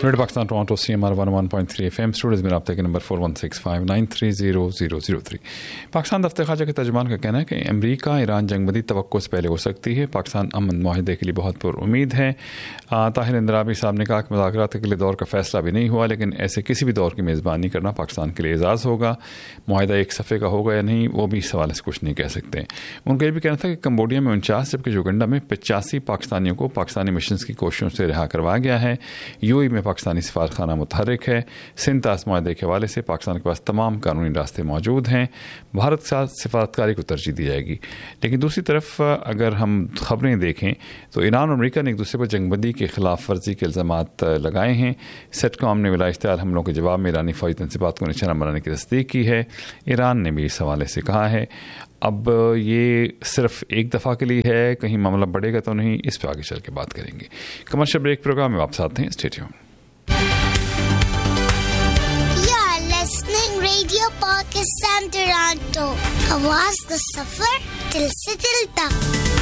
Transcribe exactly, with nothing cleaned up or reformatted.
Radio Pakistan Toronto C M R one one point three F M Studios में रब्ते के number four one six five nine three zero zero zero three. Pakistan दफ्तर ख़ारजा के तर्जुमान का कहना है कि अमरीका ईरान जंगबंदी तवक्को से पहले हो सकती है। पाकिस्तान अमन मुआहदे के लिए बहुत पर उम्मीद है। ताहिर इंदराबी साहब ने कहा कि मुज़ाकरात के लिए दौर का फैसला भी नहीं हुआ, लेकिन ऐसे किसी भी दौर की मेज़बानी करना पाकिस्तान के लिए एजाज़ होगा। मुआहदा एक सफ़े का होगा या नहीं, वो भी इस हवाले से कुछ नहीं कह सकते। उनका ये भी कहना था कि कम्बोडिया में उनचास जबकि युगांडा में पचासी पाकिस्तानियों को पाकिस्तानी मिशन की कोशिशों से रिहा करवाया गया है। यूएई में पाकिस्तानी सफारतखाना मुतहर्रिक है। सिंध तास मुआहदे के हवाले से पाकिस्तान के पास तमाम कानूनी रास्ते मौजूद हैं। भारत के साथ सिफारतकारी को तरजीह दी जाएगी। लेकिन दूसरी तरफ अगर हम खबरें देखें तो ईरान और अमरीका ने एक दूसरे पर जंगबंदी की खिलाफ वर्जी के इल्ज़ामात लगाए हैं। सेटकॉम ने विला इश्तिहार हमलों के जवाब में ईरानी फौजी तंसीबात को निशाना बनाने की तस्दीक की है। ईरान ने भी इस हवाले से कहा है। अब ये सिर्फ एक दफ़ा के लिए है, कहीं मामला बढ़ेगा तो नहीं, इस पर आगे चल के बात करेंगे। कमर्शियल ब्रेक प्रोग्राम में वापस आते हैं। Stay tuned. Radio Pakistan Toronto, आवाज़ का सफर दिल से दिल तक।